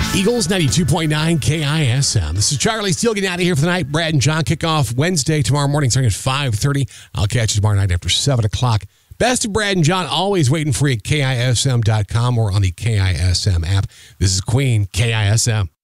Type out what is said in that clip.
Eagles 92.9 KISM. This is Charlie Steele getting out of here for the night. Brad and John kick off Wednesday tomorrow morning starting at 5:30. I'll catch you tomorrow night after 7 o'clock. Best of Brad and John, always waiting for you at KISM.com or on the KISM app. This is Queen, KISM.